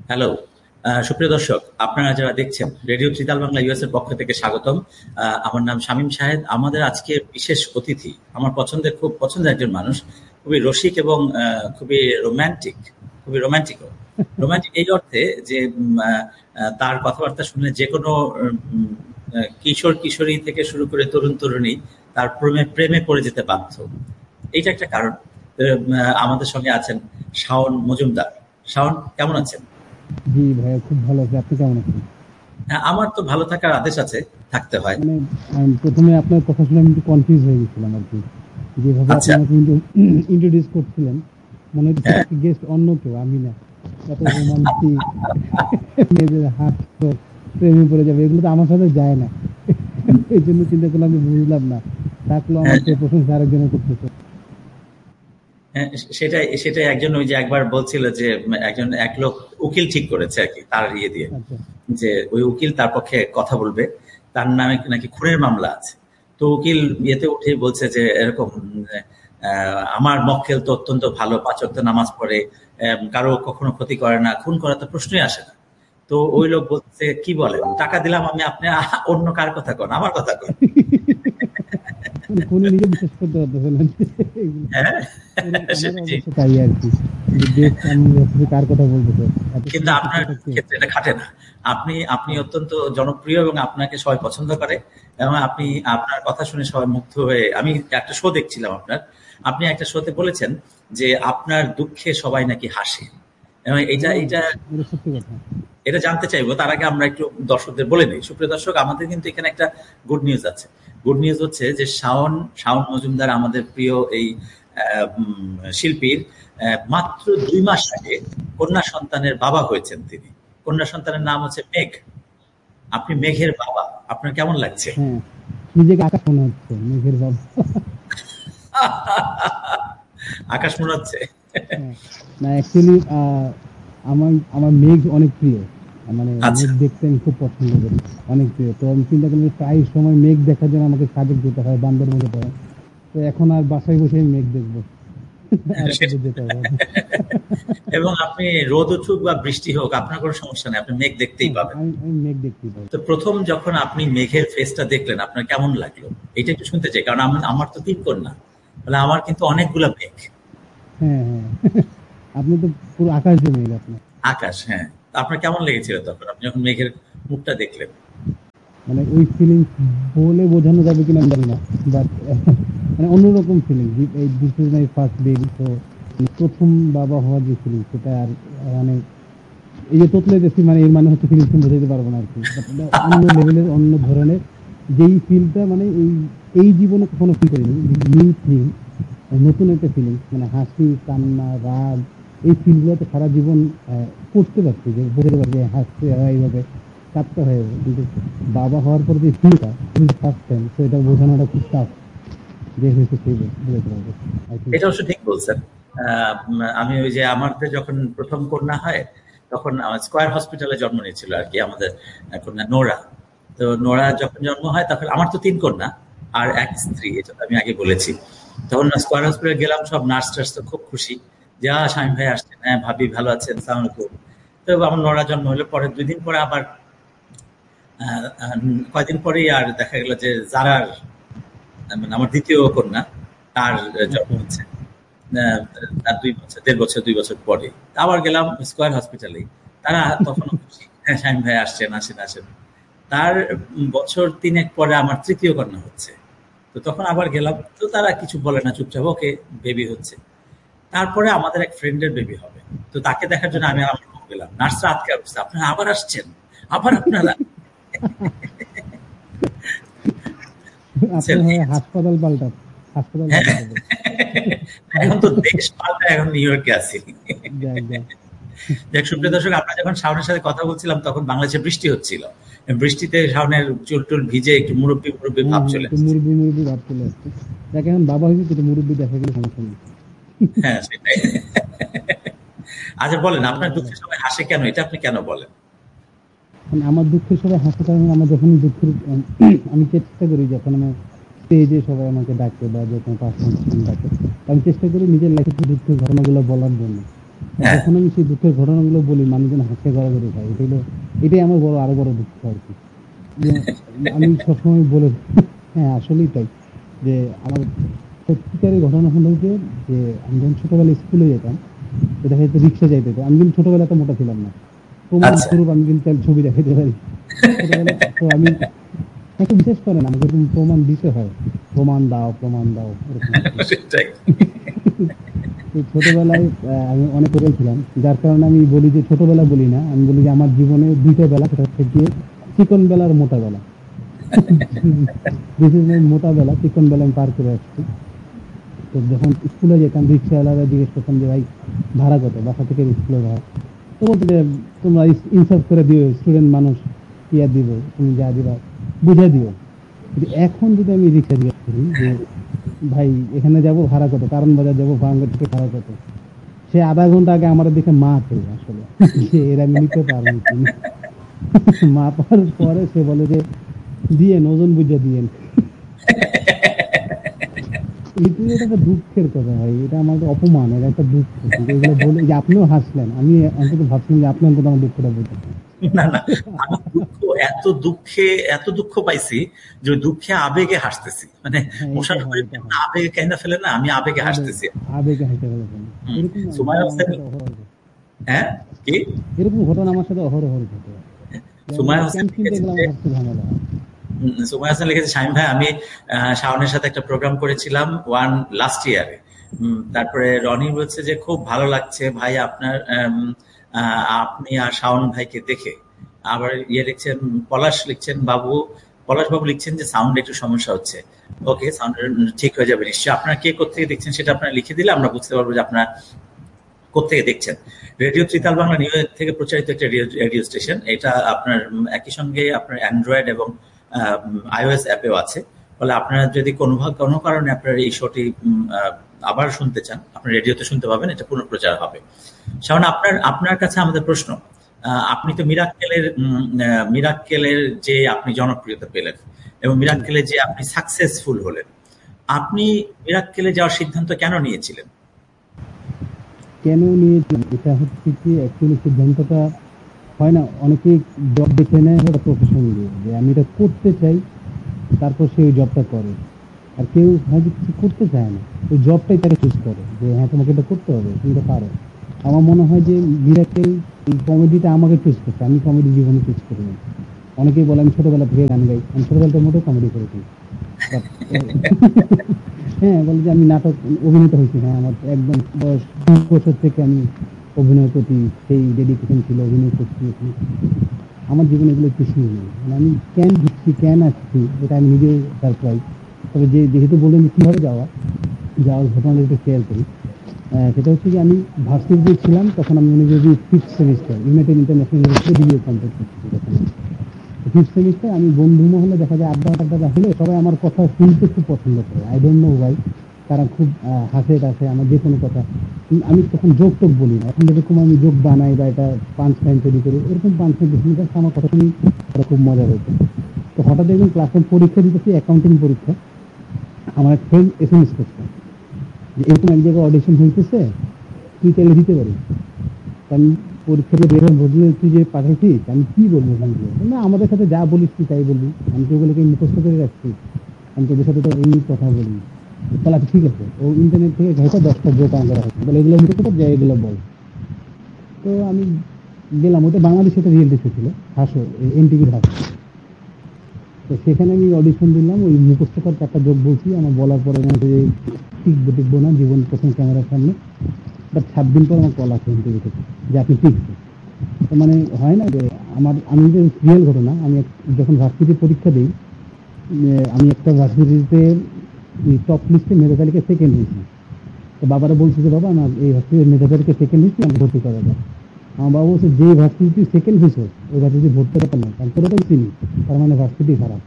Hello. সুপ্রিয় দর্শক, আপনারা যারা দেখছেন রেডিও ত্রিতাল বাংলা ইউএস এর পক্ষ থেকে স্বাগতম। আমার নাম শামীম শাহেদ। আমাদের আজকের বিশেষ অতিথি আমার খুব পছন্দের একজন মানুষ, খুবই রসিক এবং খুবই রোমান্টিক, খুবই রোমান্টিকও। রোমান্টিক এই অর্থে যে তার কথাবার্তা শুনে যে কোনো কিশোর কিশোরী থেকে শুরু করে তরুণ তরুণী তার প্রেমে প্রেমে পড়ে যেতে বাধ্য। এইটা একটা কারণ। আমাদের সঙ্গে আছেন শাওন মজুমদার। শাওন, কেমন আছেন? জি ভাইয়া, খুব ভালো আছি। আপনি কেমন আছেন? আমার তো ভালো থাকার আদেশ আছে, থাকতে হয়। মানে প্রথমে আপনার কথা শুনে আমি একটু কনফিউজ হয়ে গেছিলাম আর কি, যেভাবে আপনি আচ্ছা। আমাকে ইন্ট্রোডিউস করছিলেন, মনে হচ্ছে হ্যাঁ। গেস্ট অন্য কেউ, আমি না। এত রোমান্টিক, মেয়েদের হাত প্রেমে পড়ে যাবে, এগুলো তো আমার সাথে যায় না। এই জন্য চিন্তা করলাম, আমি বুঝলাম না থাকলো আমার হ্যাঁ, চেয়ে প্রশংসা আরেকজনের করতেছে। হ্যাঁ, সেটাই সেটাই একজন ওই যে একবার বলছিল যে এক লোক উকিল ঠিক করেছে আর কি, তার ইয়ে দিয়ে, আচ্ছা। যে ওই উকিল তার পক্ষে কথা বলবে, তার নামে নাকি খুনের মামলা আছে। তো উকিল ইয়েতে উঠে বলছে যে এরকম আমার মক্কেল তো অত্যন্ত ভালো, ৫ ওয়াক্ত নামাজ পড়ে, কারো কখনো ক্ষতি করে না, খুন করার তো প্রশ্নই আসে না। তো ওই লোক বলছে, কি বলেন, টাকা দিলাম আমি, আপনি অন্য কার কথা কন, আমার কথা কন। মানে ফোনে নিজে বিশ্বাস করতে পারতেছে না এগুলো। হ্যাঁ, আমারও সেটাই। অবশ্য তাই আর কি, যে বেশ আমি ভাবতেছি কার কথা বলতেছে, এত কিন্তু সুন্দর আপনার সত্যটা কে। ক্ষেত্রে এটা খাটে না। আপনি আপনি অত্যন্ত জনপ্রিয় এবং আপনাকে সবাই পছন্দ করে, এবং আপনি আপনার কথা শুনে সবাই মুগ্ধ হয়ে, আমি একটা শো দেখছিলাম আপনার, আপনি একটা শোতে বলেছেন যে আপনার দুঃখে সবাই নাকি হাসে, এবং এটা হ্যাঁ, এটা এটা সত্যি কথা। এটা জানতে চাইবো। তার আগে আমরা একটু দর্শকদের বলে নিই। সুপ্রিয় দর্শক, আমাদের কিন্তু এখানে একটা গুড নিউজ আছে। গুড নিউজ হচ্ছে যে শাওন শাওন মজুমদার, আমাদের প্রিয় এই শিল্পীর মাত্র ২ মাস আগে কন্যা সন্তানের বাবা হয়েছেন তিনি। কন্যা সন্তানের নাম হচ্ছে মেঘ। আপনি মেঘের বাবা, আপনার কেমন লাগছে? হ্যাঁ, নিজেকে আকাশ মনে হচ্ছে, মেঘের বাবা। আকাশ মনে হচ্ছে। হ্যাঁ, না অ্যাকচুয়ালি আমার আমার মেঘ অনেক প্রিয়। মানে আচ্ছা। মেঘ দেখতে আমি খুব পছন্দ করি, অনেক প্রিয়। তো আমি চিন্তা করি যে প্রায় সময় মেঘ দেখার জন্য আমাকে সাজেক যেতে হয়, বান্দরবনে পড়ে। তো এখন আর বাসায় বসে আমি মেঘ দেখবো, আর কোথাও যেতে হবে না। এবং আপনি রোদ উঠুক বা বৃষ্টি হোক, আপনার কোনো সমস্যা নেই, আপনি মেঘ দেখতেই হ্যাঁ, পাবেন। আমি মেঘ দেখতেই পাবো। তো প্রথম যখন আপনি মেঘের ফেসটা দেখলেন, আপনার কেমন লাগলো? এটা একটু শুনতে চাই, কারণ আমার তো ৩ কন্যা, তাহলে আমার কিন্তু অনেকগুলা মেঘ। হ্যাঁ, হ্যাঁ। আপনি তো পুরো আকাশ দিয়ে মেঘ আপনার। আকাশ, হ্যাঁ। আপনার কেমন লেগেছিল তখন আপনি যখন মেঘের মুখটা দেখলেন? মানে ওই ফিলিংস বলে বোঝানো যাবে কিনা আমি জানি না, বাট মানে অন্যরকম ফিলিংস। এই this is my first baby, তো প্রথম বাবা হওয়ার যে ফিলিংস, সেটা আর মানে এই যে তোতলে দেখছি, মানে এর মানে হচ্ছে ফিলিংস বোঝাতে পারবো না আর কি। But এটা অন্য লেভেলের, অন্য ধরনের যেই ফিলটা, মানে এই জীবনে কখনো ফিল করিনি। নিউ থিং, নতুন একটা ফিলিংস, মানে হাসি, কান্না, রাগ, এই ফিলগুলো তো সারা জীবন করতে পারছি, যে বোঝাতে পারছি হাসতে হয় এইভাবে, কাঁদতে হয় এভাবে। কিন্তু বাবা হওয়ার পর যে ফিলটা, ফার্স্ট টাইম, তো এটা বোঝানোটা খুব টাফ, যে হয়েছে সেই বোঝাতে পারবে, আই থিঙ্ক এটা সো। অবশ্য ঠিক বলছেন। আমি ওই যে আমাদের যখন প্রথম কন্যা হয়, তখন আমার স্কয়ার হসপিটালে জন্ম নিয়েছিল আর কি আমাদের কন্যা নোরা। তো নোরা যখন জন্ম হয়, তখন আমার তো ৩ কন্যা আর এক স্ত্রী, এটা তো আমি আগে বলেছি। তখন স্কয়ার হসপিটালে গেলাম, সব নার্স টার্স তো খুব খুশি যে স্বামী ভাই আসছেন, হ্যাঁ ভাবি ভালো আছেন, সালাম আলাইকুম। তো আমার নোরা জন্ম হলো, পরে ২ দিন পরে আবার কয়দিন পরেই আর দেখা গেল যে জারার, মানে আমার দ্বিতীয় কন্যা, তার জন্ম আচ্ছা। হচ্ছে। আহ, তার ২ বছর, ১.৫ বছর, ২ বছর পরে আবার গেলাম স্কয়ার হসপিটালে। তারা তখনও খুশি, হ্যাঁ শামীম ভাই আসছেন, আসেন আসেন। তার বছর ৩ পরে আমার তৃতীয় কন্যা হচ্ছে। তো তখন আবার গেলাম, তো তারা কিছু বলে না, চুপচাপ ওকে, বেবি হচ্ছে। তারপরে আমাদের এক ফ্রেন্ডের বেবি হবে। তো তাকে দেখার জন্য আচ্ছা। আমি আর আমার বউ গেলাম, নার্সরা আটকে উঠছে, আপনারা আবার আসছেন, আবার আপনারা। আপনি হয় হাসপাতাল পাল্টান, হাসপাতাল হ্যাঁ, পাল্টাতে হবে। এখন তো দেশ পাল্টা, এখন নিউ ইয়র্কে আছি। যাক যাক। দেখ সুপ্রিয় মানে দর্শক, আমরা যখন শাওনের সাথে কথা বলছিলাম, তখন বাংলাদেশে বৃষ্টি হচ্ছিল। বৃষ্টিতে শাওনের চুল টুল ভিজে একটু মুরব্বী মুরব্বী হ্যাঁ, ভাব হ্যাঁ, চলে একটু আসছে। মুরব্বি মুরব্বি ভাব চলে আসছে। যাকে এখন বাবা হয়েছে, কিন্তু মুরব্বি দেখা গেলে সমস্যা নেই। হ্যাঁ, সেটাই। আচ্ছা বলেন, আপনার আল্লাহ। দুঃখে সবাই হাসে কেন, এটা আপনি কেন বলেন? মানে আমার দুঃখের সবাই হাসতে পারে না। আমার যখন দুঃখের আমি চেষ্টা করি, যখন আমার স্টেজে সবাই আমাকে ডাকে বা যখন পারফরমেন্স ডাকে, আমি চেষ্টা করি নিজের লাইফের দুঃখের ঘটনাগুলো বলার জন্য। হ্যাঁ। যখন আমি সেই দুঃখের ঘটনাগুলো বলি, মানুষজন হাসতে গড়াগড়ি খায়। এটাই আমার আরো বড় দুঃখ আর কি। যে আমি সবসময় বলে হ্যাঁ, আসলেই তাই। যে আমার সত্যিকারের ঘটনা হলো যে আমি যখন ছোটবেলায় স্কুলে যেতাম, তো দেখা যেত রিক্সা যাইতে হতো। আমি কিন্তু ছোটবেলায় এত মোটা ছিলাম না। প্রমাণ আচ্ছা। স্বরূপ আমি কিন্তু তার ছবি দেখাইতে পারি। ছোটবেলা তো আমি একটু বিশেষ করে না, আমাকে এরকম প্রমাণ দিতে হয়। প্রমাণ দাও এরকম আর কি। সেটাই। তো ছোটবেলায় আমি অনেক করে ছিলাম, যার কারণে আমি বলি যে ছোটবেলা বলি না, আমি বলি যে আমার জীবনে দুইটা বেলা, সেটা হচ্ছে গিয়ে চিকন বেলা আর মোটা বেলা। দিস ইজ মাই মোটা বেলা, চিকন বেলা আমি পার করে আসছি। তো যখন স্কুলে যেতাম, রিক্সাওয়ালারা জিজ্ঞেস করতাম যে ভাই ভাড়া কত, বাসা থেকে স্কুলের ভাড়া। তো বলতো যে তোমরা ইনসাফ করে দিও, স্টুডেন্ট মানুষ, ইয়া দিব, তুমি যা দিবা বুঝে দিও। কিন্তু এখন যদি আমি রিক্সা জিজ্ঞেস করি যে ভাই এখানে যাব ভাড়া কত, কারণ বাজার যাবো ভাঙ্গা থেকে ভাড়া কত, সে আধা ঘন্টা আগে আমার দেখে মা ছিল আসলে যে এরা আমি নিতে পারবো কিনা। মা পাওয়ার পরে সে বলে যে দিয়েন, ওজন বুঝে দিয়েন। এটা একটা দুঃখের কথা ভাই, এটা আমার অপমান, এটা একটা দুঃখ। কিন্তু এগুলো বলে যে আপনিও হাসলেন, আমি অন্তত ভাবছিলাম যে আপনি অন্তত আমার দুঃখটা বুঝেন। না, না, আমি এত দুঃখ পাইছি যে ওই দুঃখে আবেগে হাসতেছি, মানে হ্যাঁ, এটা মশার হয়, করে এটা যেমন হয়। আবেগে কেঁদে ফেলে না, আমি আবেগে আবেগ, হাসতেছি। আবেগে হাসতে ফেলেছেন। হুম। এরকম সুমাইয়া ঘটনা আমার হোসেন। সাথে অহরহ ঘটে। হ্যাঁ, কি? এরকম ঘটনা আমার সাথে অহরহ ঘটে। যেমন সুমাইয়া এই হোসেন ক্যান্টিনটা লিখেছে এগুলো যে আমার সবচেয়ে ঝামেলা। সুমাইয়া হাসান লিখেছে, শামীম ভাই আমি শাওনের সাথে একটা প্রোগ্রাম করেছিলাম লাস্ট ইয়ারে। তারপরে রনি বলছে যে খুব ভালো লাগছে ভাই আপনার আপনি আর শাওন ভাইকে দেখে। আবার ইয়ে লিখছেন, পলাশ লিখছেন বাবু, পলাশ বাবু লিখছেন যে সাউন্ড একটু সমস্যা হচ্ছে। ওকে, সাউন্ড ঠিক হয়ে যাবে নিশ্চয়ই। আপনারা কে কোথেকে দেখছেন সেটা আপনারা লিখে দিলে আমরা বুঝতে পারবো যে আপনারা কোথেকে দেখছেন। Radio tritaal Bangla new York থেকে প্রচারিত একটা রেডিও স্টেশন। এটা আপনার একই সঙ্গে আপনার অ্যান্ড্রয়েড এবং আইওএস অ্যাপেও আছে। ফলে আপনারা যদি কোনো কারণে আপনার এই শোটি আবার শুনতে চান, আপনি রেডিওতে শুনতে পাবেন, এটা পুনঃপ্রচার হবে। শাওন, আপনার আপনার কাছে আমাদের প্রশ্ন, আপনি তো মিরাক্কেলের যে আপনি জনপ্রিয়তা পেলেন এবং জি। মিরাক্কেলে যে আপনি সাকসেসফুল হলেন, আপনি মিরাক্কেলে যাওয়ার সিদ্ধান্ত কেন নিয়েছিলেন? কেন নিয়েছিলাম, এটা হচ্ছে কি অ্যাকচুয়ালি সিদ্ধান্তটা হয় না, অনেকে জব বেছে নেয় ওটা প্রফেশন দিয়ে, যে আমি এটা করতে চাই, তারপর সে ওই জবটা করে। আর কেউ হয়তো কিছু করতে চায় না, ওই জবটাই তাকে চুজ করে যে হ্যাঁ তোমাকে এটা করতে হবে, তুমি এটা পারো। আমার মনে হয় যে মিরাকেল এই কমেডিটা আমাকে চুজ করছে, আমি কমেডি জীবনে চুজ করিনি। অনেকেই বলে আমি ছোটবেলা থেকে গান গাই, আমি ছোটবেলাতে মোটেও কমেডি করেছি। বাট হ্যাঁ, বলে যে আমি নাটক অভিনেতা হয়েছি, হ্যাঁ আমার একদম বয়স 20 বছর থেকে আমি অভিনয়ের প্রতি সেই ডেডিকেশন ছিল, অভিনয় করছি এখানে। আমার জীবনে এগুলো কিছুই নেই, মানে আমি কেন ঢুকছি কেন আসছি এটা আমি নিজেও সারপ্রাইজ। তবে যেহেতু বললেন যে কিভাবে যাওয়ার ঘটনাটা একটু শেয়ার করি। সেটা হচ্ছে কি, আমি ভার্সিটিতে ছিলাম তখন, আমি মনে করি 5th semester, United international university degree complete করছি তখন। 5th সেমিস্টার আমি বন্ধু মহলে দেখা যায় আড্ডা টাড্ডা হলে সবাই আমার কথা শুনতে খুব পছন্দ করে, আই ডোন্ট নো ওয়াই। তারা খুব হাসে টাসে আমার যে কোনো কথা। আমি তখন যোগ টোক বলি না, এখন যেরকম আমি যোগ বানাই বা এটা পাঞ্চ লাইন তৈরি করি, এরকম পাঞ্চ লাইন আমার কথা শুনি তারা খুব মজা পেয়েছে। তো হঠাৎ দেখবেন ক্লাসে পরীক্ষা দিতেছি, অ্যাকাউন্টিং পরীক্ষা। আমার এক ফ্রেন্ড এসএমএস করছে যে এরকম এক জায়গায় অডিশন হইতেছে, তুই চাইলে দিতে পারিস। আমি পরীক্ষাটা বের হওয়ার বদলে তুই যে পাঠাইছিস, আমি কি বলবো বন্ধু? না, আমাদের সাথে যা বলিস তুই তাই বলবি, আমি তো ওগুলোকে মুখস্থ করে রাখছি, আমি তোদের সাথে তো এমনি কথা বলি। তাহলে আচ্ছা ঠিক আছে, ও ইন্টারনেট থেকে ঘেঁটে 10টা জোক আনতে রাখছে, বলে এগুলো মুখস্থ কর, যা এগুলো বল। তো আমি গেলাম, ওটা বাংলাদেশে একটা রিয়েলিটি শো ছিল, হাসো, এনটিভির হাসো। তো সেখানে আমি অডিশন দিলাম, ওই মুখস্থ কর 4টা জোক বলছি, আমার বলার পরে মনে হচ্ছে যে টিকবো না জীবন প্রথম ক্যামেরার সামনে। বাট 7 দিন পর আমার কল আসে ইন্টারভিউ থেকে যে আপনি টিকছে। তো মানে হয় না যে আমি যে রিয়েল ঘটনা, আমি যখন ভার্সিটি পরীক্ষা দিই, আমি একটা ভার্সিটিতে টপ লিস্টে মেধা তালিকা সেকেন্ড হয়েছি। তো বাবারা বলছে যে বাবা আমার এই ভার্সিটির মেধা তালিকা সেকেন্ড হয়েছি, আমি ভর্তি করা যায়। আমার বাবা বলছে যে ভার্সিটি সেকেন্ড হয়েছে ওই ভার্সিটি ভর্তি করা নাই, কারণ তোরা তো চিনি, তার মানে ভার্সিটি খারাপ।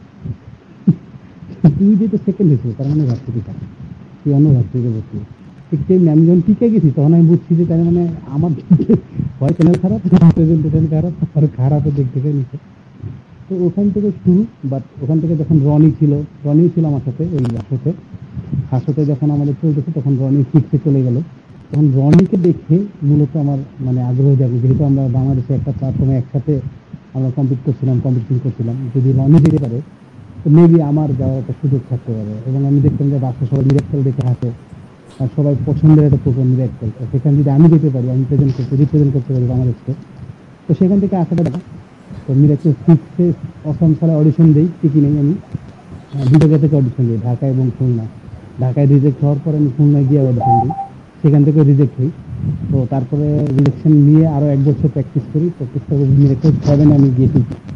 তুই যেহেতু সেকেন্ড হয়েছে তার মানে ভার্সিটি খারাপ, তুই অন্য ভার্সিটিতে ভর্তি। ঠিক তেমনি আমি যখন টিকে গেছি তখন আমি বুঝছি যে তার মানে আমার হয় চ্যানেল খারাপ, প্রেজেন্টেশন খারাপ, আর খারাপের দিক থেকে নিচ্ছে। তো ওখান থেকে শুরু। বাট ওখান থেকে যখন রনি ছিল আমার সাথে ওই হাসতে যখন আমাদের চলতেছে, তখন রনি 6-এ চলে গেল। তখন রনিকে দেখে মূলত আমার মানে আগ্রহ জাগে, যেহেতু আমরা বাংলাদেশে একটা প্ল্যাটফর্মে একসাথে আমরা কম্পিটিশন করছিলাম, যদি রনি যেতে পারে তো মেবি আমার যাওয়ার একটা সুযোগ থাকতে পারে। এবং আমি দেখতাম যে বাচ্চা সবাই মিরাক্কেল দেখে হাসে, আর সবাই পছন্দের একটা প্রোগ্রাম মিরাক্কেল, সেখানে যদি আমি যেতে পারি, আমি রিপ্রেজেন্ট করতে পারি বাংলাদেশকে, তো সেখান থেকে আশাটা দেখা। তো মিরাক্কেল সিক্সে অসম সালে অডিশন দিই, ঠিকই নেই আমি দুটো জায়গা থেকে অডিশন দিই, ঢাকা এবং খুলনা। ঢাকায় রিজেক্ট হওয়ার পরে আমি খুলনায় গিয়ে অডিশন দিই, সেখান থেকে রিজেক্ট হই। তো তারপরে রিজেকশন নিয়ে আরো 1 বছর প্র্যাকটিস করি, প্র্যাকটিস করে মিরাক্কেল 7 আমি গিয়েছি।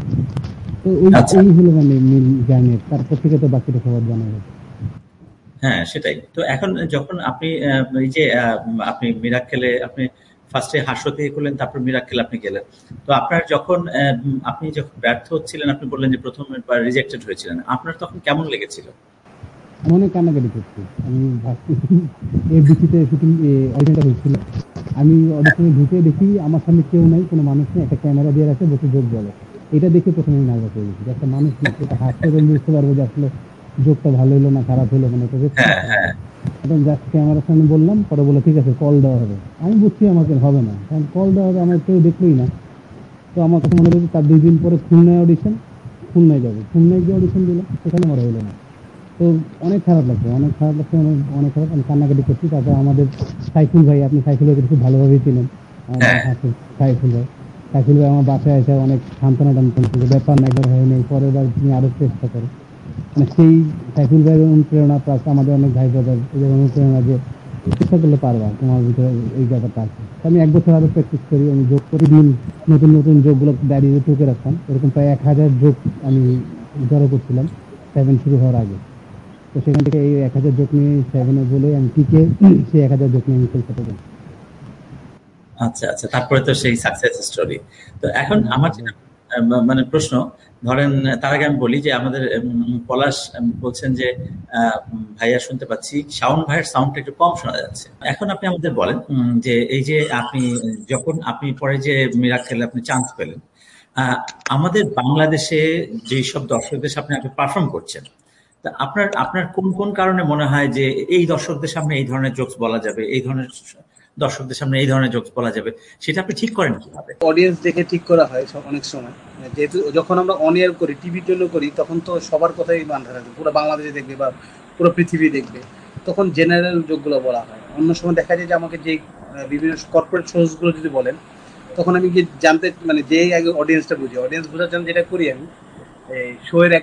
তো আচ্ছা, এই হলো মানে মেন জার্নি। তারপর থেকে তো বাকিটা সবার জানা গেছে। হ্যাঁ সেটাই। তো এখন যখন আপনি এই যে আপনি মিরাক্কেলে আপনি ফার্স্টে হাস্যতে করলেন, তারপর মিরাক্কেল আপনি গেলেন। তো আপনার যখন আপনি যখন ব্যর্থ হচ্ছিলেন, আপনি বললেন যে প্রথমবার রিজেক্টেড হয়েছিলেন, আপনার তখন কেমন লেগেছিল? আমি অনেক কান্নাকাটি করছি। আমি ভাবছি এফডিসিতে শুটিং অডিশনটা হয়েছিল, আমি অডিশনে ঢুকে দেখি আমার সামনে কেউ নাই, কোনো মানুষ নেই, একটা ক্যামেরা দিয়ে রাখে, বসে যোগ বলে। এটা দেখে প্রথমে আমি নার্ভাস হয়ে গেছি, যে একটা মানুষ নেই, সেটা হাসতে আমি বুঝতে পারবো যে আসলে যোগটা ভালো হলো না খারাপ হলো, মানে এটা হ্যাঁ, রেসপন্স হ্যাঁ। হবে। এখন জাস্ট ক্যামেরার সামনে বললাম, পরে বলে ঠিক আছে কল দেওয়া হবে। আমি বুঝছি আমাকে হবে না, কারণ কল দেওয়া হবে আমার কেউ দেখলোই না। তো আমার কাছে মনে হচ্ছে তার 2 দিন পরে খুলনায় অডিশন, খুলনায় যাবো, খুলনায় গিয়ে অডিশন দিলাম, সেখানে আমার হলো না। তো অনেক খারাপ লাগছে, অনেক খারাপ লাগছে, অনেক অনেক খারাপ। আমি কান্নাকাটি করছি। তারপর আমাদের সাইফুল ভাই, আপনি সাইফুল ভাইকে খুব ভালোভাবেই চিনেন, আমাদের হ্যাঁ, হাসির সাইফুল ভাই আমার বাসায় এসে অনেক সান্ত্বনা টান করছে যে ব্যাপার না, একবার হয় নাই, পরের বার তুমি আরো চেষ্টা করো। মানে সেই সাইফুল ভাইয়ের অনুপ্রেরণা, প্লাস আমাদের অনেক ভাই ব্রাদার এদের অনুপ্রেরণা, যে চেষ্টা করলে পারবা, তোমার ভিতরে এই ব্যাপারটা আছে। তো আমি 1 বছর আরো প্র্যাকটিস করি, আমি যোগ প্রতিদিন নতুন নতুন যোগগুলো ডায়েরিতে টুকে রাখতাম, এরকম প্রায় 1000 যোগ আমি জড়ো করছিলাম 7 শুরু হওয়ার আগে। তো সেখান থেকে এই 1000 যোগ নিয়ে 7-এ বলে আমি টিকে সেই 1000 যোগ নিয়ে আমি কলকাতা যাই। আচ্ছা, আচ্ছা। তারপরে তো সেই সাকসেস স্টোরি। তো এখন আমার যেটা মানে প্রশ্ন, ধরেন তার আগে আমি বলি যে আমাদের পলাশ বলছেন যে ভাইয়া শুনতে পাচ্ছি শাওন ভাইয়ের সাউন্ডটা একটু কম শোনা যাচ্ছে। এখন আপনি আমাদের বলেন যে এই যে আপনি যখন আপনি পরে যে মিরাক্কেলে আপনি চান্স পেলেন, আহ, আমাদের বাংলাদেশে যেই সব দর্শকদের সামনে আপনি পারফর্ম করছেন, তা আপনার আপনার কোন কোন কারণে মনে হয় যে এই দর্শকদের সামনে এই ধরনের জোকস বলা যাবে, এই ধরনের দর্শকদের সামনে এই ধরনের জোকস বলা যাবে, সেটা আপনি ঠিক করেন কিভাবে? অডিয়েন্স দেখে ঠিক করা হয় অনেক সময়। যেহেতু যখন আমরা অন এয়ার করি, টিভির জন্য করি, তখন তো সবার কথাই মাথা রাখবে, পুরো বাংলাদেশে দেখবে বা পুরো পৃথিবী দেখবে, তখন জেনারেল যোগগুলো বলা হয়। অন্য সময় দেখা যায় যে আমাকে যে বিভিন্ন কর্পোরেট শোজগুলো যদি বলেন, তখন আমি গিয়ে জানতে মানে যেই আগে অডিয়েন্সটা বুঝি, অডিয়েন্স বোঝার জন্য যেটা করি আমি, এই শো এর